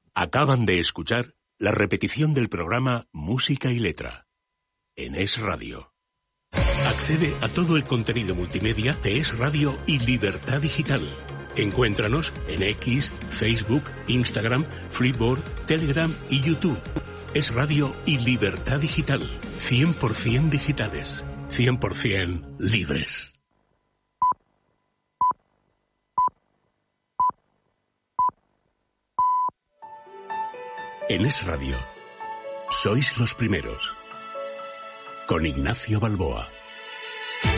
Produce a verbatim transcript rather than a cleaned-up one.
Acaban de escuchar la repetición del programa Música y Letra en Es Radio. Accede a todo el contenido multimedia de Es Radio y Libertad Digital. Encuéntranos en X, Facebook, Instagram, Freeboard, Telegram y YouTube. Es Radio y Libertad Digital. cien por ciento digitales. cien por ciento libres. En Es Radio, sois los primeros. Con Ignacio Balboa.